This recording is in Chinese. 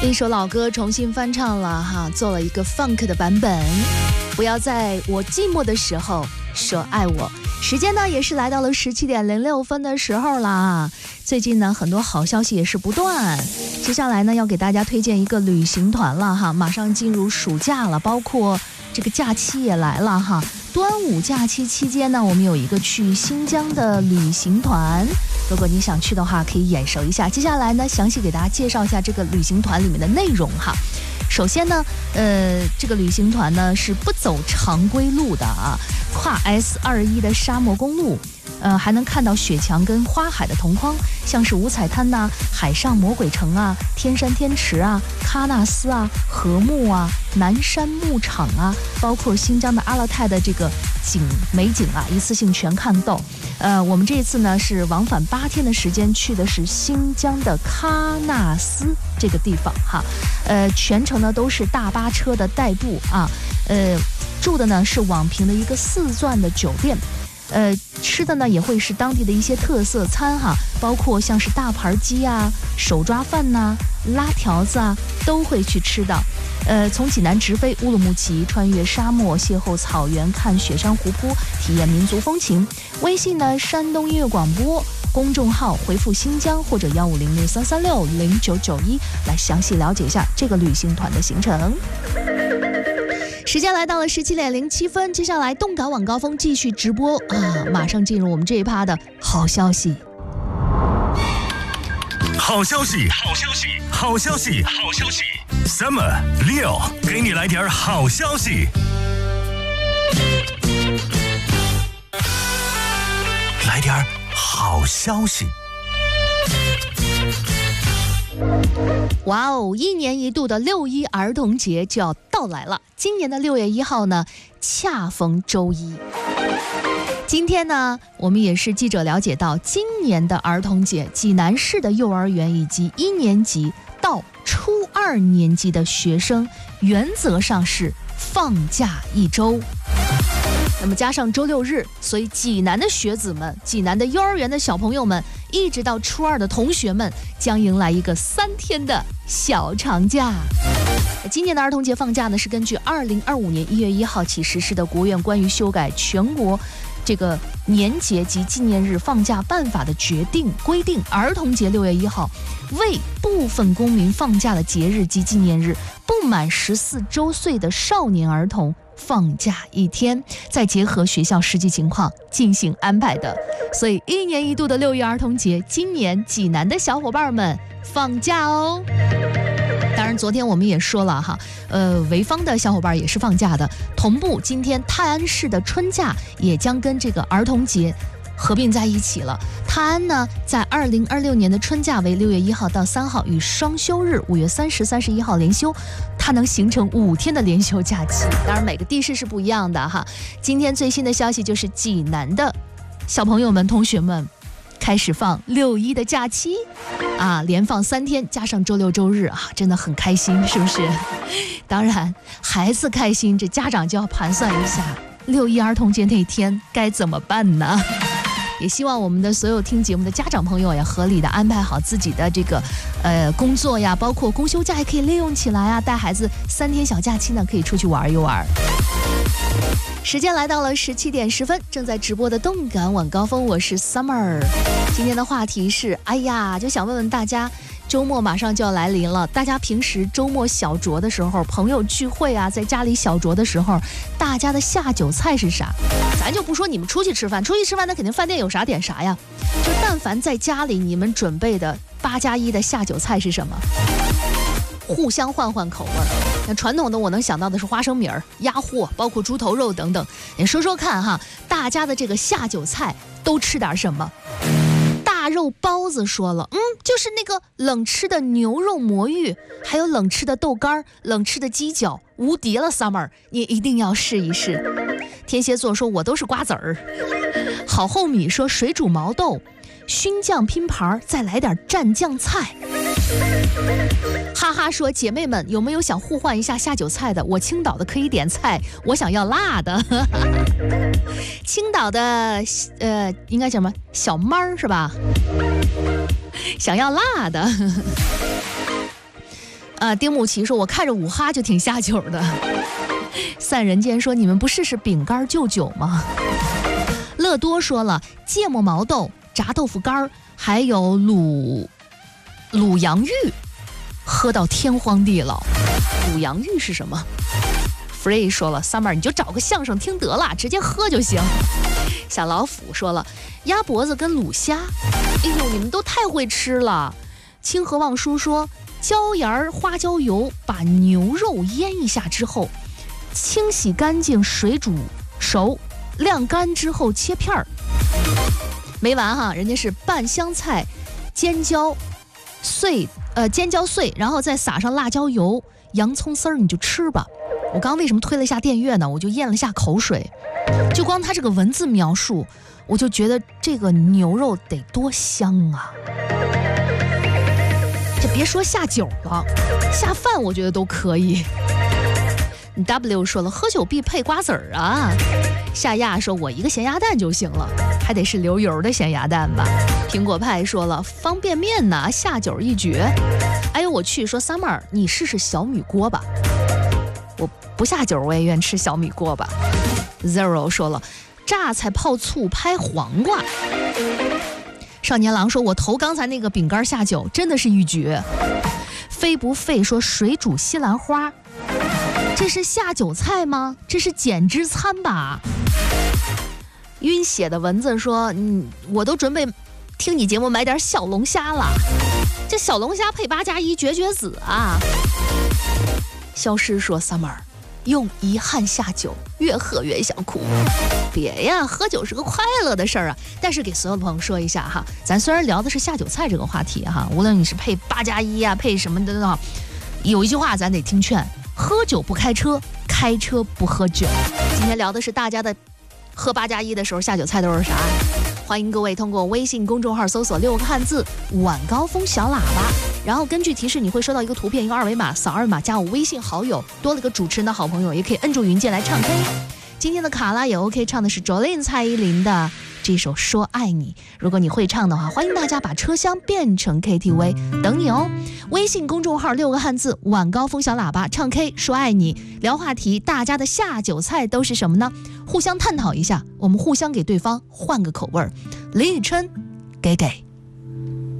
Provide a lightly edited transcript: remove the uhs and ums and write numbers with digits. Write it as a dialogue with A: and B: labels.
A: 一首老歌重新翻唱了哈，做了一个 funk 的版本。不要在我寂寞的时候说爱我。时间呢也是来到了17:06的时候啦。最近呢很多好消息也是不断。接下来呢要给大家推荐一个旅行团了哈，马上进入暑假了，包括这个假期也来了哈。端午假期期间呢，我们有一个去新疆的旅行团。如果你想去的话，可以眼熟一下。接下来呢，详细给大家介绍一下这个旅行团里面的内容哈。首先呢，这个旅行团呢是不走常规路的啊，跨 S21的沙漠公路。还能看到雪墙跟花海的同框，像是五彩滩呐、海上魔鬼城啊、天山天池啊、喀纳斯啊、禾木啊、南山牧场啊，包括新疆的阿勒泰的这个美景啊，一次性全看到。我们这一次呢是往返8天的时间，去的是新疆的喀纳斯这个地方哈。全程呢都是大巴车的代步啊。住的呢是网评的一个4钻的酒店。吃的呢也会是当地的一些特色餐哈，包括像是大盘鸡啊、手抓饭呐、拉条子啊，都会去吃的。从济南直飞乌鲁木齐，穿越沙漠，邂逅草原，看雪山湖泊，体验民族风情。微信呢，山东音乐广播公众号回复新疆或者15063360991来详细了解一下这个旅行团的行程。时间来到了17:07，接下来动感晚高峰继续直播啊！马上进入我们这一趴的好消息。
B: 好消息！好消息！好消息！好消息 ！Summer Leo 给你来点好消息。来点好消息。
A: 哇哦！1年1度的6·1儿童节就要到来了。今年的6月1号呢，恰逢周一。今天呢，我们也是记者了解到，今年的儿童节，济南市的幼儿园以及1年级到初2年级的学生，原则上是放假1周。那么加上周6日，所以济南的学子们、济南的幼儿园的小朋友们，一直到初2的同学们，将迎来一个3天的小长假。今年的儿童节放假呢，是根据2025年1月1号起实施的国务院关于修改全国这个年节及纪念日放假办法的决定规定，儿童节6月1号为部分公民放假的节日及纪念日，不满14周岁的少年儿童放假1天，再结合学校实际情况进行安排的。所以1年1度的6一儿童节，今年济南的小伙伴们放假哦。当然昨天我们也说了哈，潍坊的小伙伴也是放假的。同步今天泰安市的春假也将跟这个儿童节合并在一起了。泰安呢，在2026年的春假为6月1号到3号，与双休日5月30、31号连休，它能形成5天的连休假期。当然每个地市是不一样的哈。今天最新的消息就是济南的小朋友们、同学们开始放6·1的假期啊，连放3天，加上周6、周日啊，真的很开心，是不是？当然，孩子开心，这家长就要盘算一下6·1儿童节那天该怎么办呢？也希望我们的所有听节目的家长朋友呀，合理的安排好自己的这个工作呀，包括公休假也可以利用起来啊，带孩子3天小假期呢，可以出去玩一玩。时间来到了17:10，正在直播的动感晚高峰，我是 Summer。今天的话题是，哎呀，就想问问大家，周末马上就要来临了，大家平时周末小酌的时候，朋友聚会啊，在家里小酌的时候，大家的下酒菜是啥？咱就不说你们出去吃饭那肯定饭店有啥点啥呀，就但凡在家里你们准备的8+1的下酒菜是什么？互相换换口味。那传统的我能想到的是花生米儿、鸭货，包括猪头肉等等。你说说看哈，大家的这个下酒菜都吃点什么？大肉包子说了，就是那个冷吃的牛肉魔芋，还有冷吃的豆干、冷吃的鸡脚，无敌了 Summer， 你一定要试一试。天蝎座说我都是瓜子儿。好厚米说水煮毛豆，熏酱拼盘，再来点蘸酱菜。哈哈说姐妹们有没有想互换一下下酒菜的？我青岛的可以点菜，我想要辣的。青岛的应该叫什么小妹儿是吧？想要辣的。 丁木奇说我看着五哈就挺下酒的。散人间说你们不试试饼干就酒吗？乐多说了芥末毛豆、炸豆腐干，还有卤洋芋，喝到天荒地老。卤洋芋是什么？ Free 说了 Summer 你就找个相声听得了，直接喝就行。小老虎说了鸭脖子跟卤虾，哎呦你们都太会吃了。清河望叔说椒盐花椒油把牛肉腌一下之后清洗干净，水煮熟，晾干之后切片儿。没完哈，人家是拌香菜、尖椒碎，然后再撒上辣椒油、洋葱丝儿，你就吃吧。我刚刚为什么推了一下电乐呢？我就咽了下口水，就光他这个文字描述，我就觉得这个牛肉得多香啊！这别说下酒了，下饭我觉得都可以。W 说了，喝酒必配瓜子儿啊。夏亚说，我一个咸鸭蛋就行了，还得是流油的咸鸭蛋吧。苹果派说了，方便面呢，下酒一绝。哎呦我去，说 Summer 你试试小米锅吧。我不下酒我也愿吃小米锅吧。Zero 说了，榨菜泡醋拍黄瓜。少年郎说，我投刚才那个饼干下酒真的是一绝。飞不废说，水煮西兰花，这是下酒菜吗？这是减脂餐吧？晕血的蚊子说，我都准备听你节目买点小龙虾了，这小龙虾配8+1绝子啊！消失说 Summer 用遗憾下酒，越喝越想哭。别呀，喝酒是个快乐的事儿啊！但是给所有的朋友说一下哈，咱虽然聊的是下酒菜这个话题哈，无论你是配8+1啊，配什么的，有一句话咱得听劝：喝酒不开车，开车不喝酒。今天聊的是大家的喝8+1的时候下酒菜都是啥？欢迎各位通过微信公众号搜索6个汉字晚高峰小喇叭，然后根据提示你会收到一个图片，一个二维码，扫二维码加我微信好友，多了个主持人的好朋友，也可以摁住云键来唱 K。今天的卡拉也 OK， 唱的是 Jolin 蔡依林的这首说爱你。如果你会唱的话，欢迎大家把车厢变成 KTV， 等你哦。微信公众号6个汉字晚高峰小喇叭，唱 K 说爱你，聊话题，大家的下酒菜都是什么呢？互相探讨一下，我们互相给对方换个口味儿。林宇春，给。